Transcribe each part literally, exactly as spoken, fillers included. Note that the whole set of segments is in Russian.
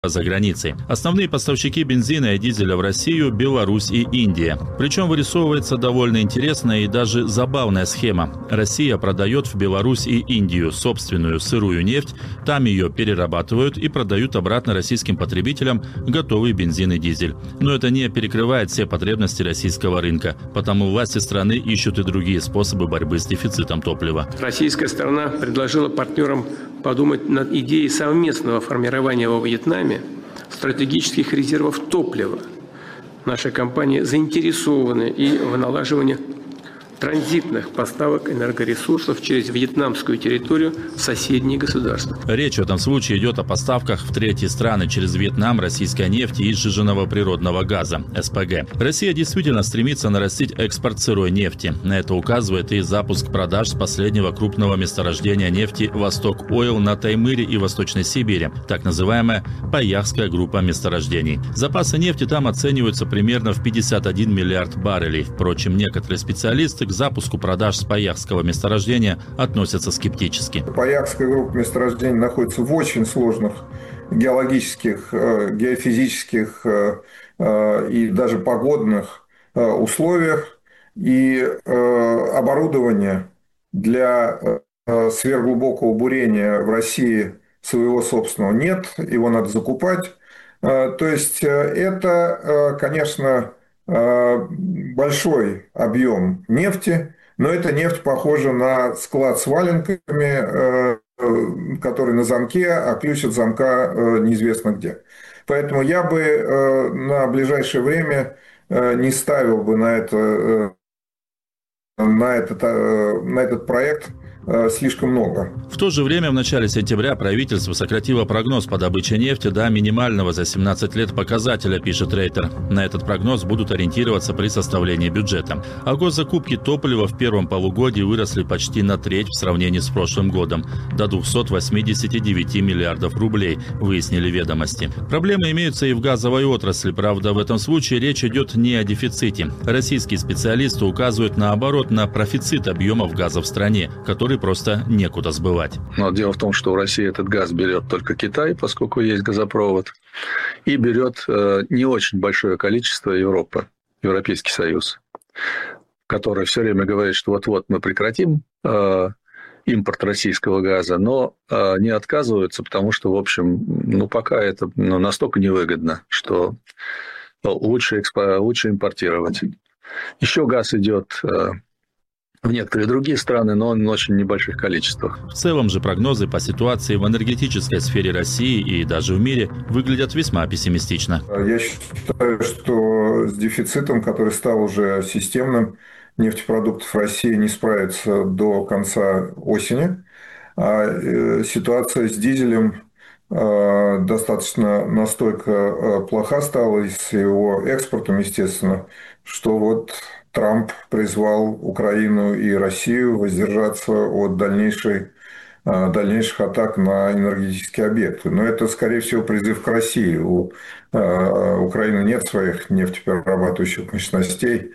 за границей. Основные поставщики бензина и дизеля в Россию – Беларусь и Индия. Причем вырисовывается довольно интересная и даже забавная схема. Россия продает в Беларусь и Индию собственную сырую нефть, там ее перерабатывают и продают обратно российским потребителям готовый бензин и дизель. Но это не перекрывает все потребности российского рынка, потому власти страны ищут и другие способы борьбы с дефицитом топлива. Российская сторона предложила партнерам подумать над идеей совместного формирования во Вьетнаме стратегических резервов топлива. Наши компании заинтересованы и в налаживании транзитных поставок энергоресурсов через вьетнамскую территорию в соседние государства. Речь в этом случае идет о поставках в третьи страны через Вьетнам российской нефти и сжиженного природного газа – эс пэ гэ. Россия действительно стремится нарастить экспорт сырой нефти. На это указывает и запуск продаж с последнего крупного месторождения нефти «Восток Ойл» на Таймыре и Восточной Сибири, так называемая Паяхская группа месторождений. Запасы нефти там оцениваются примерно в пятьдесят один миллиард баррелей. Впрочем, некоторые специалисты к запуску продаж с Паяхского месторождения относятся скептически. Паяхская группа месторождений находится в очень сложных геологических, геофизических и даже погодных условиях. И оборудование для сверхглубокого бурения в России своего собственного нет, его надо закупать. То есть это, конечно, большой объем нефти, но эта нефть похожа на склад с валенками, который на замке, а ключ от замка неизвестно где. Поэтому я бы на ближайшее время не ставил бы на, это, на, этот, на этот проект слишком много. В то же время в начале сентября правительство сократило прогноз по добыче нефти до минимального за семнадцать лет показателя, пишет Рейтер. На этот прогноз будут ориентироваться при составлении бюджета. А госзакупки топлива в первом полугодии выросли почти на треть в сравнении с прошлым годом, до двухсот восьмидесяти девяти миллиардов рублей, выяснили ведомости. Проблемы имеются и в газовой отрасли, правда, в этом случае речь идет не о дефиците. Российские специалисты указывают, наоборот, на профицит объемов газа в стране, который просто некуда сбывать. Но дело в том, что в России этот газ берет только Китай, поскольку есть газопровод, и берет э, не очень большое количество Европа, Европейский Союз, который все время говорит, что вот-вот мы прекратим э, импорт российского газа, но э, не отказываются, потому что, в общем, ну, пока это ну, настолько невыгодно, что лучше, экспо- лучше импортировать. Еще газ идет э, в некоторые другие страны, но он в очень небольших количествах. В целом же прогнозы по ситуации в энергетической сфере России и даже в мире выглядят весьма пессимистично. Я считаю, что с дефицитом, который стал уже системным, нефтепродуктов России не справится до конца осени. А ситуация с дизелем достаточно настолько плоха стала, и с его экспортом, естественно, что вот Трамп призвал Украину и Россию воздержаться от дальнейшей, дальнейших атак на энергетические объекты. Но это, скорее всего, призыв к России. У Украины нет своих нефтеперерабатывающих мощностей,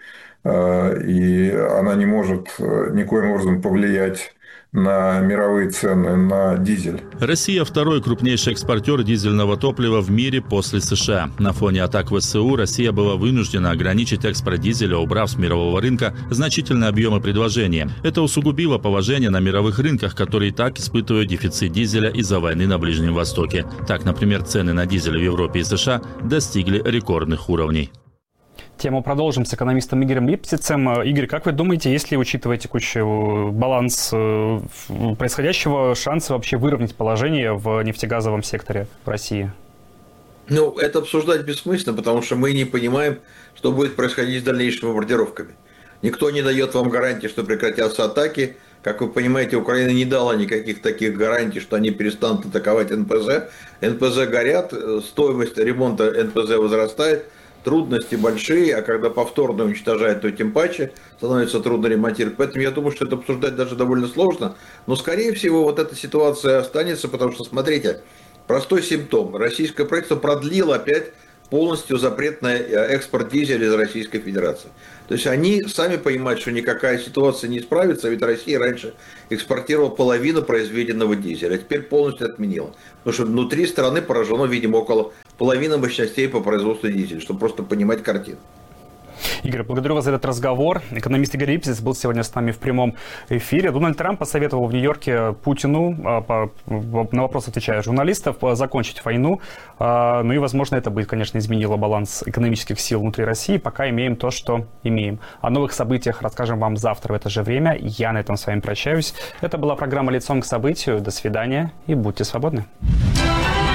и она не может никоим образом повлиять на мировые цены на дизель. Россия – второй крупнейший экспортер дизельного топлива в мире после США. На фоне атак вэ эс у Россия была вынуждена ограничить экспорт дизеля, убрав с мирового рынка значительные объемы предложения. Это усугубило положение на мировых рынках, которые и так испытывают дефицит дизеля из-за войны на Ближнем Востоке. Так, например, цены на дизель в Европе и США достигли рекордных уровней. Тему продолжим с экономистом Игорем Липсицем. Игорь, как вы думаете, есть ли, учитывая текущий баланс происходящего, шансы вообще выровнять положение в нефтегазовом секторе в России? Ну, это обсуждать бессмысленно, потому что мы не понимаем, что будет происходить с дальнейшими бомбардировками. Никто не дает вам гарантии, что прекратятся атаки. Как вы понимаете, Украина не дала никаких таких гарантий, что они перестанут атаковать эн пэ зэ. эн пэ зэ горят, стоимость ремонта эн пэ зэ возрастает. Трудности большие, а когда повторно уничтожают, то тем паче становится трудно ремонтировать. Поэтому я думаю, что это обсуждать даже довольно сложно. Но, скорее всего, вот эта ситуация останется, потому что, смотрите, простой симптом. Российское правительство продлило опять полностью запрет на экспорт дизеля из Российской Федерации. То есть они сами понимают, что никакая ситуация не исправится, ведь Россия раньше экспортировала половину произведенного дизеля, а теперь полностью отменила. Потому что внутри страны поражено, видимо, около половины мощностей по производству дизеля, чтобы просто понимать картину. Игорь, благодарю вас за этот разговор. Экономист Игорь Липсиц был сегодня с нами в прямом эфире. Дональд Трамп посоветовал в Нью-Йорке Путину, на вопрос отвечая журналистов, закончить войну. Ну и, возможно, это бы, конечно, изменило баланс экономических сил внутри России. Пока имеем то, что имеем. О новых событиях расскажем вам завтра в это же время. Я на этом с вами прощаюсь. Это была программа «Лицом к событию». До свидания и будьте свободны.